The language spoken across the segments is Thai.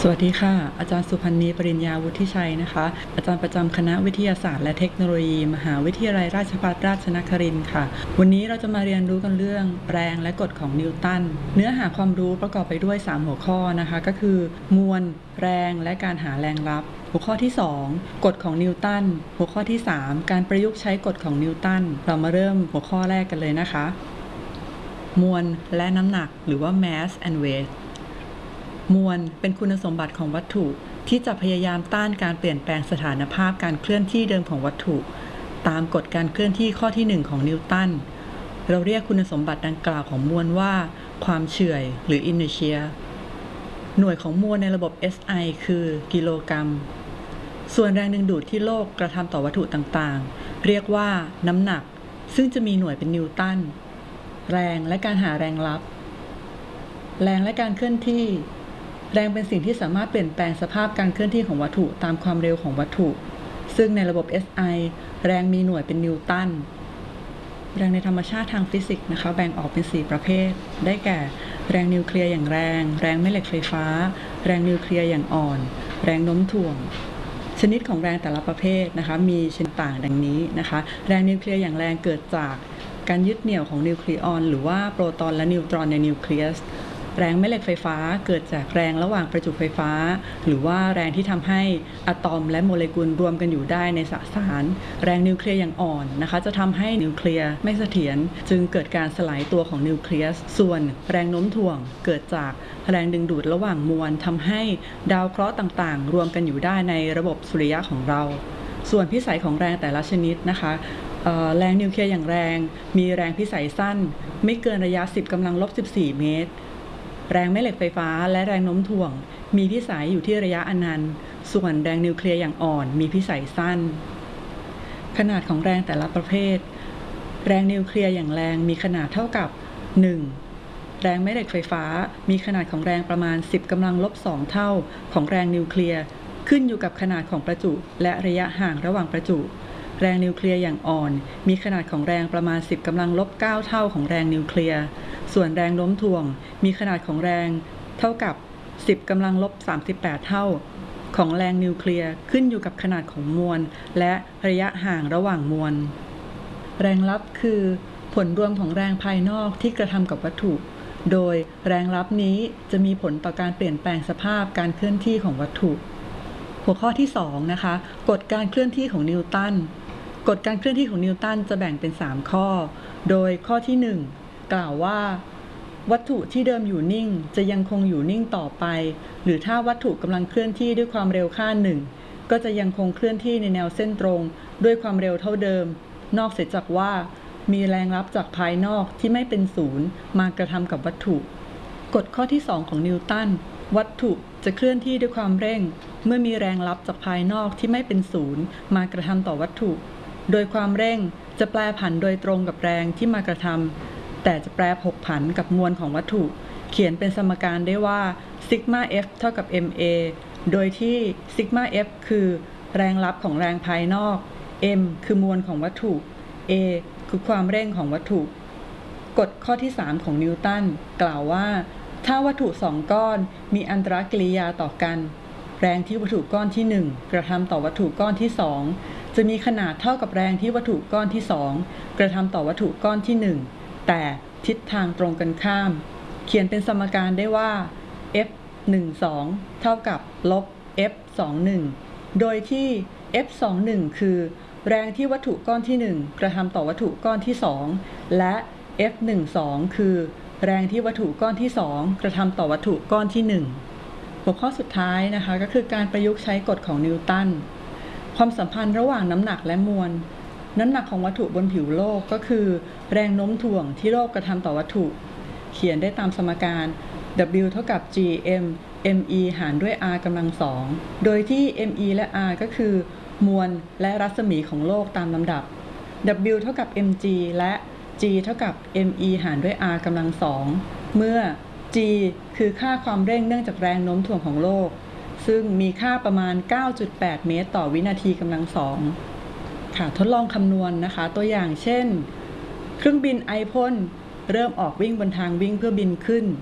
วัสดีค่ะอาจารย์สุพันธ์นีปริญญาวุฒิชัยนะคะอาจารย์ประจำคณะวิทยาศาสตร์และเทคโนโลยีมหาวิทยาลัยราชภัฏราชนครินทร์ค่ะวันนี้เราจะมาเรียนรู้กันเรื่องแรงและกฎของนิวตันเนื้อหาความรู้ประกอบไปด้วย3หัวข้อนะคะก็คือมวลแรงและการหาแรงรับหัวข้อที่2กฎของนิวตันหัวข้อที่3การประยุกต์ใช้กฎของนิวตันเรามาเริ่มหัวข้อแรกกันเลยนะคะมวลและน้ำหนักหรือว่า mass and weightมวลเป็นคุณสมบัติของวัตถุที่จะพยายามต้านการเปลี่ยนแปลงสถานภาพการเคลื่อนที่เดิมของวัตถุตามกฎการเคลื่อนที่ข้อที่1ของนิวตันเราเรียกคุณสมบัติดังกล่าวของมวลว่าความเฉื่อยหรือ inertia หน่วยของมวลในระบบ SI คือกิโลกรัมส่วนแรงดึงดูดที่โลกกระทำต่อวัตถุต่างๆเรียกว่าน้ำหนักซึ่งจะมีหน่วยเป็นนิวตันแรงและการหาแรงรับแรงและการเคลื่อนที่แรงเป็นสิ่งที่สามารถเปลี่ยนแปลงสภาพการเคลื่อนที่ของวัตถุตามความเร็วของวัตถุซึ่งในระบบ SI แรงมีหน่วยเป็นนิวตันแรงในธรรมชาติทางฟิสิกส์นะคะแบ่งออกเป็น4ประเภทได้แก่แรงนิวเคลียร์อย่างแรงแรงแม่เหล็กไฟฟ้าแรงนิวเคลียร์อย่างอ่อนแรงโน้มถ่วงชนิดของแรงแต่ละประเภทนะคะมีชนิดต่างดังนี้นะคะแรงนิวเคลียร์อย่างแรงเกิดจากการยึดเหนี่ยวของนิวเคลียออนหรือว่าโปรตอนและนิวตรอนในนิวเคลียสแรงแม่เหล็กไฟฟ้าเกิดจากแรงระหว่างประจุไฟฟ้าหรือว่าแรงที่ทำให้อะตอมและโมเลกุลรวมกันอยู่ได้ในสสารแรงนิวเคลียร์อย่างอ่อนนะคะจะทำให้นิวเคลียร์ไม่เสถียรจึงเกิดการสลายตัวของนิวเคลียสส่วนแรงโน้มถ่วงเกิดจากแรงดึงดูดระหว่างมวลทำให้ดาวเคราะห์ต่างๆรวมกันอยู่ได้ในระบบสุริยะของเราส่วนพิสัยของแรงแต่ละชนิดนะคะแรงนิวเคลียร์อย่างแรงมีแรงพิสัยสั้นไม่เกินระยะ10⁻14 เมตรแรงแม่เหล็กไฟฟ้าและแรงโน้มถ่วงมีพิสัยอยู่ที่ระยะอนันต์ส่วนแรงนิวเคลียร์อย่างอ่อนมีพิสัยสั้นขนาดของแรงแต่ละประเภทแรงนิวเคลียร์อย่างแรงมีขนาดเท่ากับ 1. แรงแม่เหล็กไฟฟ้ามีขนาดของแรงประมาณ10⁻²เท่าของแรงนิวเคลียร์ขึ้นอยู่กับขนาดของประจุและระยะห่างระหว่างประจุแรงนิวเคลียร์อย่างอ่อนมีขนาดของแรงประมาณ10⁻⁹ เท่าของแรงนิวเคลียร์ส่วนแรงโน้มถ่วงมีขนาดของแรงเท่ากับ10⁻38 เท่าของแรงนิวเคลียร์ขึ้นอยู่กับขนาดของมวลและระยะห่างระหว่างมวลแรงรับคือผลรวมของแรงภายนอกที่กระทำกับวัตถุโดยแรงรับนี้จะมีผลต่อการเปลี่ยนแปลงสภาพการเคลื่อนที่ของวัตถุหัวข้อที่2นะคะกฎการเคลื่อนที่ของนิวตันกฎการเคลื่อนที่ของนิวตันจะแบ่งเป็น3ข้อโดยข้อที่1กล่าวว่าวัตถุที่เดิมอยู่นิ่งจะยังคงอยู่นิ่งต่อไปหรือถ้าวัตถุกำลังเคลื่อนที่ด้วยความเร็วค่า1ก็จะยังคงเคลื่อนที่ในแนวเส้นตรงด้วยความเร็วเท่าเดิมนอกเสียจากว่ามีแรงรับจากภายนอกที่ไม่เป็นศูนย์มากระทำกับวัตถุกฎข้อที่2ของนิวตันวัตถุจะเคลื่อนที่ด้วยความเร่งเมื่อมีแรงรับจากภายนอกที่ไม่เป็นศูนย์มากระทำต่อวัตถุโดยความเร่งจะแปรผันโดยตรงกับแรงที่มากระทำแต่จะแปรผกผันกับมวลของวัตถุเขียนเป็นสมการได้ว่าซิกมา F เท่ากับ ma โดยที่ซิกมา F คือแรงรับของแรงภายนอก m คือมวลของวัตถุ a คือความเร่งของวัตถุกฎข้อที่3ของนิวตันกล่าวว่าถ้าวัตถุ2ก้อนมีอันตรกิริยาต่อกันแรงที่วัตถุก้อนที่1กระทำต่อวัตถุก้อนที่2จะมีขนาดเท่ากับแรงที่วัตถุก้อนที่2กระทำต่อวัตถุก้อนที่1แต่ทิศทางตรงกันข้ามเขียนเป็นสมการได้ว่า F12 เท่ากับลบ F21 โดยที่ F21 คือแรงที่วัตถุก้อนที่1กระทำต่อวัตถุก้อนที่2และ F12 คือแรงที่วัตถุก้อนที่2กระทำต่อวัตถุก้อนที่1หัวข้อสุดท้ายนะคะก็คือการประยุกต์ใช้กฎของนิวตันความสัมพันธ์ระหว่างน้ำหนักและมวลน้ำหนักของวัตถุบนผิวโลกก็คือแรงโน้มถ่วงที่โลกกระทำต่อวัตถุเขียนได้ตามสมการ W เท่ากับ gm me หารด้วย r กำลัง2โดยที่ me และ r ก็คือมวลและรัศมีของโลกตามลำดับ W เท่ากับ mg และ g เท่ากับ me หารด้วย r กำลัง2เมื่อ g คือค่าความเร่งเนื่องจากแรงโน้มถ่วงของโลกซึ่งมีค่าประมาณ 9.8 เมตรต่อวินาทีกำลัง2ค่ะทดลองคำนวณนะคะตัวอย่างเช่นเครื่องบินไอพ่นเริ่มออกวิ่งบนทางวิ่งเพื่อบินขึ้น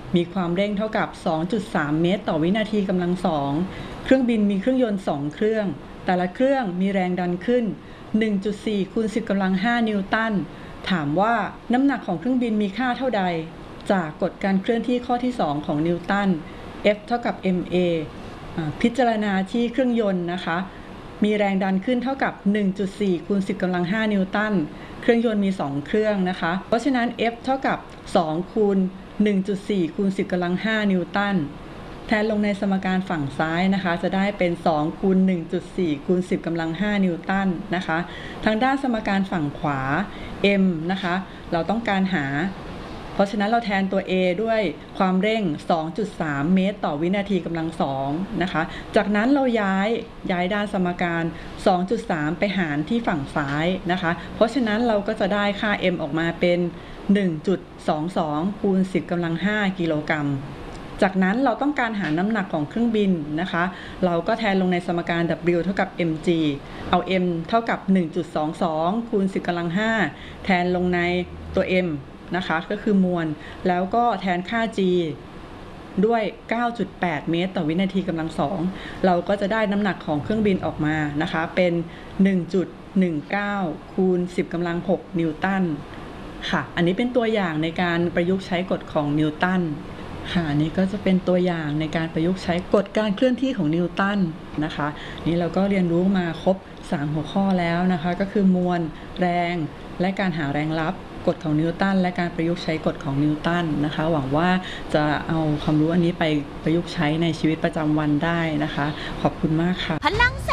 มีความเร่งเท่ากับ 2.3 เมตรต่อวินาทีกำลัง2เครื่องบินมีเครื่องยนต์2เครื่องแต่ละเครื่องมีแรงดันขึ้น 1.4 คูณ 10 กำลัง 5 นิวตันถามว่าน้ำหนักของเครื่องบินมีค่าเท่าใดจากกฎการเคลื่อนที่ข้อที่2ของนิวตัน F เท่ากับ ma พิจารณาที่เครื่องยนต์นะคะมีแรงดันขึ้นเท่ากับ 1.4 คูณ 10 กำลัง 5 นิวตันเครื่องยนต์มี2เครื่องนะคะเพราะฉะนั้น F เท่ากับ2คูณ 1.4 คูณ 10 กำลัง 5 นิวตันแทนลงในสมการฝั่งซ้ายนะคะจะได้เป็น2คูณ 1.4 คูณ 10 กำลัง 5 นิวตันนะคะทางด้านสมการฝั่งขวา m นะคะเราต้องการหาเพราะฉะนั้นเราแทนตัว a ด้วยความเร่ง 2.3 เมตรต่อวินาทีกำลัง2นะคะจากนั้นเราย้ายด้านสมการ 2.3 ไปหารที่ฝั่งซ้ายนะคะเพราะฉะนั้นเราก็จะได้ค่า m ออกมาเป็น 1.22 คูณ 10 กำลัง 5 กิโลกรัมจากนั้นเราต้องการหาน้ำหนักของเครื่องบินนะคะเราก็แทนลงในสมการ W เท่ากับ mg เอา m เท่ากับ 1.22 คูณ 10 กำลัง 5แทนลงในตัว mนะคะก็คือมวลแล้วก็แทนค่า g ด้วย 9.8 เมตรต่อวินาทีกำลัง2เราก็จะได้น้ำหนักของเครื่องบินออกมานะคะเป็น 1.19 คูณ 10 กำลัง 6 นิวตันค่ะอันนี้เป็นตัวอย่างในการประยุกต์ใช้กฎของนิวตันค่ะนี่ก็จะเป็นตัวอย่างในการประยุกต์ใช้กฎการเคลื่อนที่ของนิวตันนะคะนี่เราก็เรียนรู้มาครบ3หัวข้อแล้วนะคะก็คือมวลแรงและการหาแรงลับกฎของนิวตันและการประยุกต์ใช้กฎของนิวตันนะคะหวังว่าจะเอาความรู้อันนี้ไปประยุกต์ใช้ในชีวิตประจำวันได้นะคะขอบคุณมากค่ะพลัง